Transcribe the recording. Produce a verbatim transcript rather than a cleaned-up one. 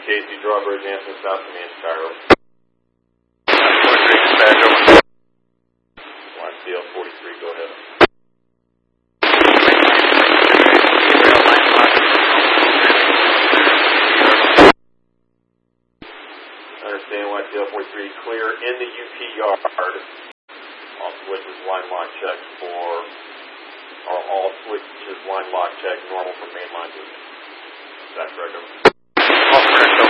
Casey, Drawbridge, Anson, South Command, Cairo. forty-three, dispatch, over. Y C L forty-three, go ahead. Understand Y C L forty-three, clear in the U P yard. All switches line lock check for, or all switches line lock check normal for main line movement. Is that correct? All correct,